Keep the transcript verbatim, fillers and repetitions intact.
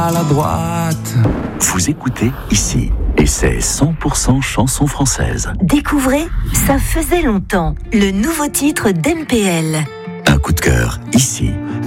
maladroite. Vous écoutez ici, et c'est cent pour cent chanson française. Découvrez Ça faisait longtemps, le nouveau titre d'M P L. Un coup de cœur ici.